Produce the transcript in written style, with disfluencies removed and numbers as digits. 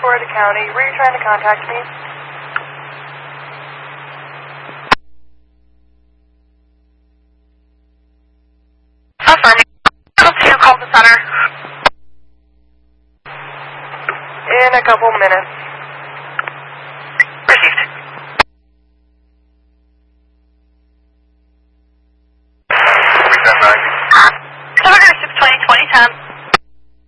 Florida County. Were you trying to contact me? You called the center. In a couple minutes.